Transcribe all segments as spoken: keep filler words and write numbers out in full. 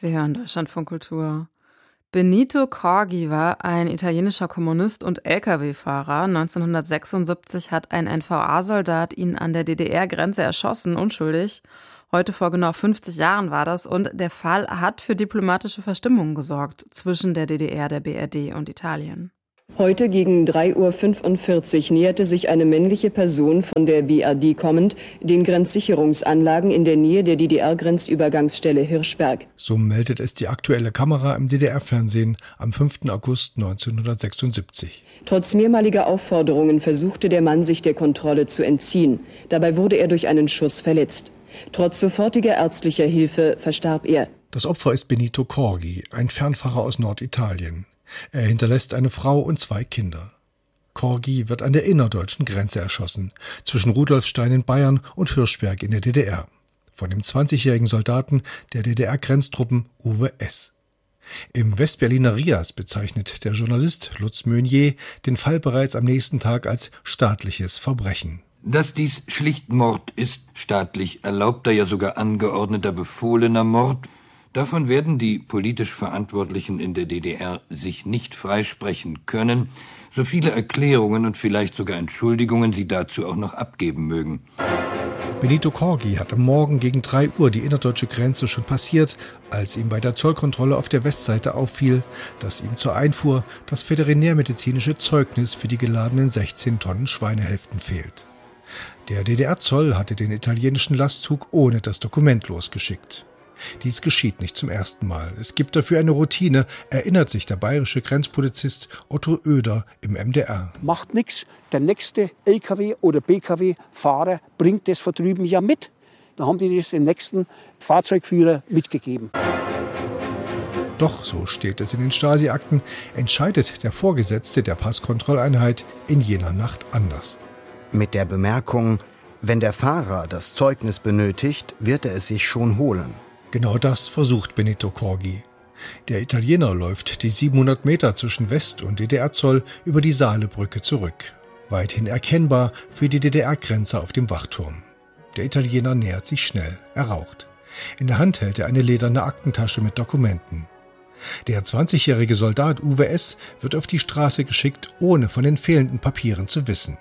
Sie hören Deutschlandfunk Kultur. Benito Corgi war ein italienischer Kommunist und L K W-Fahrer. neunzehnhundertsechsundsiebzig hat ein N V A-Soldat ihn an der D D R-Grenze erschossen, unschuldig. Heute vor genau fünfzig Jahren war das und der Fall hat für diplomatische Verstimmungen gesorgt zwischen der D D R, der B R D und Italien. Heute gegen drei Uhr fünfundvierzig näherte sich eine männliche Person von der B R D kommend den Grenzsicherungsanlagen in der Nähe der D D R-Grenzübergangsstelle Hirschberg. So meldet es die aktuelle Kamera im D D R-Fernsehen am fünften August neunzehnhundertsechsundsiebzig. Trotz mehrmaliger Aufforderungen versuchte der Mann, sich der Kontrolle zu entziehen. Dabei wurde er durch einen Schuss verletzt. Trotz sofortiger ärztlicher Hilfe verstarb er. Das Opfer ist Benito Corgi, ein Fernfahrer aus Norditalien. Er hinterlässt eine Frau und zwei Kinder. Corgi wird an der innerdeutschen Grenze erschossen, zwischen Rudolfstein in Bayern und Hirschberg in der D D R, von dem zwanzigjährigen Soldaten der D D R-Grenztruppen Uwe S. Im Westberliner Rias bezeichnet der Journalist Lutz Meunier den Fall bereits am nächsten Tag als staatliches Verbrechen. Dass dies schlicht Mord ist, staatlich erlaubter, ja sogar angeordneter, befohlener Mord, davon werden die politisch Verantwortlichen in der D D R sich nicht freisprechen können, so viele Erklärungen und vielleicht sogar Entschuldigungen sie dazu auch noch abgeben mögen. Benito Corgi hat am Morgen gegen drei Uhr die innerdeutsche Grenze schon passiert, als ihm bei der Zollkontrolle auf der Westseite auffiel, dass ihm zur Einfuhr das veterinärmedizinische Zeugnis für die geladenen sechzehn Tonnen Schweinehälften fehlt. Der D D R-Zoll hatte den italienischen Lastzug ohne das Dokument losgeschickt. Dies geschieht nicht zum ersten Mal. Es gibt dafür eine Routine, erinnert sich der bayerische Grenzpolizist Otto Oeder im M D R. Macht nichts. Der nächste L K W- oder B K W-Fahrer bringt das von drüben ja mit. Dann haben die das dem nächsten Fahrzeugführer mitgegeben. Doch, so steht es in den Stasi-Akten, entscheidet der Vorgesetzte der Passkontrolleinheit in jener Nacht anders. Mit der Bemerkung, wenn der Fahrer das Zeugnis benötigt, wird er es sich schon holen. Genau das versucht Benito Corgi. Der Italiener läuft die siebenhundert Meter zwischen West- und D D R-Zoll über die Saalebrücke zurück. Weithin erkennbar für die D D R-Grenze auf dem Wachturm. Der Italiener nähert sich schnell, er raucht. In der Hand hält er eine lederne Aktentasche mit Dokumenten. Der zwanzigjährige Soldat Uwe S. wird auf die Straße geschickt, ohne von den fehlenden Papieren zu wissen.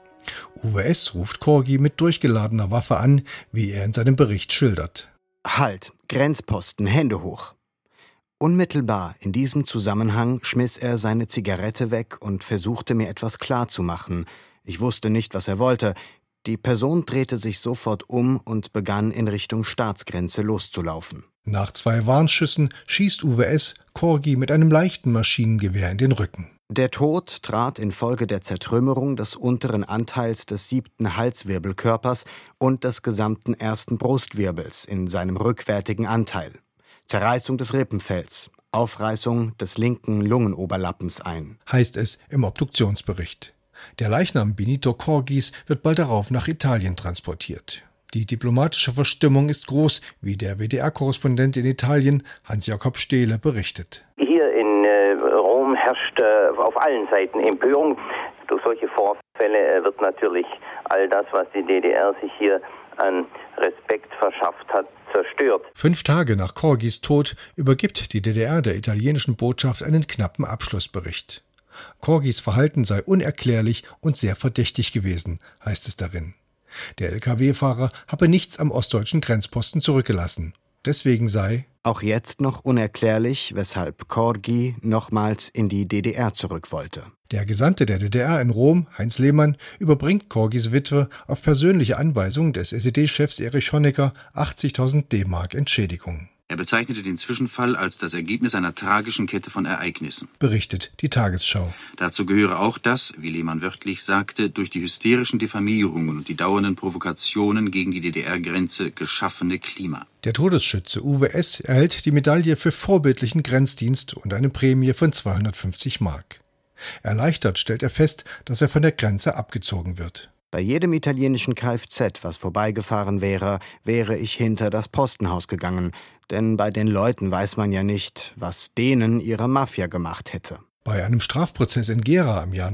Uwe S. ruft Corgi mit durchgeladener Waffe an, wie er in seinem Bericht schildert. Halt, Grenzposten, Hände hoch. Unmittelbar in diesem Zusammenhang schmiss er seine Zigarette weg und versuchte mir etwas klarzumachen. Ich wusste nicht, was er wollte. Die Person drehte sich sofort um und begann in Richtung Staatsgrenze loszulaufen. Nach zwei Warnschüssen schießt Uwe S. Corgi mit einem leichten Maschinengewehr in den Rücken. Der Tod trat infolge der Zertrümmerung des unteren Anteils des siebten Halswirbelkörpers und des gesamten ersten Brustwirbels in seinem rückwärtigen Anteil. Zerreißung des Rippenfells, Aufreißung des linken Lungenoberlappens ein, heißt es im Obduktionsbericht. Der Leichnam Benito Corgis wird bald darauf nach Italien transportiert. Die diplomatische Verstimmung ist groß, wie der W D R-Korrespondent in Italien Hans-Jakob Stehle berichtet. Hier in äh, Rom herrscht äh, auf allen Seiten Empörung. Durch solche Vorfälle äh, wird natürlich all das, was die D D R sich hier an Respekt verschafft hat, zerstört. Fünf Tage nach Corgis Tod übergibt die D D R der italienischen Botschaft einen knappen Abschlussbericht. Corgis Verhalten sei unerklärlich und sehr verdächtig gewesen, heißt es darin. Der L K W-Fahrer habe nichts am ostdeutschen Grenzposten zurückgelassen. Deswegen sei auch jetzt noch unerklärlich, weshalb Corgi nochmals in die D D R zurück wollte. Der Gesandte der D D R in Rom, Heinz Lehmann, überbringt Corgis Witwe auf persönliche Anweisung des S E D-Chefs Erich Honecker achtzigtausend D-Mark Entschädigung. Er bezeichnete den Zwischenfall als das Ergebnis einer tragischen Kette von Ereignissen, berichtet die Tagesschau. Dazu gehöre auch das, wie Lehmann wörtlich sagte, durch die hysterischen Diffamierungen und die dauernden Provokationen gegen die D D R-Grenze geschaffene Klima. Der Todesschütze Uwe S. erhält die Medaille für vorbildlichen Grenzdienst und eine Prämie von zweihundertfünfzig Mark. Erleichtert stellt er fest, dass er von der Grenze abgezogen wird. Bei jedem italienischen Kfz, was vorbeigefahren wäre, wäre ich hinter das Postenhaus gegangen. Denn bei den Leuten weiß man ja nicht, was denen ihre Mafia gemacht hätte. Bei einem Strafprozess in Gera im Jahr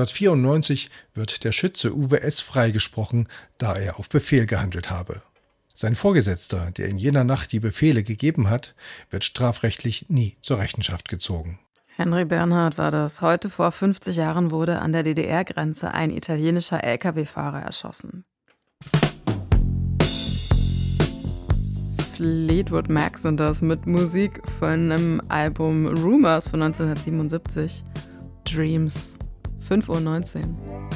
neunzehnhundertvierundneunzig wird der Schütze Uwe S. freigesprochen, da er auf Befehl gehandelt habe. Sein Vorgesetzter, der in jener Nacht die Befehle gegeben hat, wird strafrechtlich nie zur Rechenschaft gezogen. Henry Bernhard war das. Heute vor fünfzig Jahren wurde an der D D R-Grenze ein italienischer L K W-Fahrer erschossen. Fleetwood Mac sind das mit Musik von einem Album Rumors von neunzehnhundertsiebenundsiebzig. Dreams, fünf Uhr neunzehn.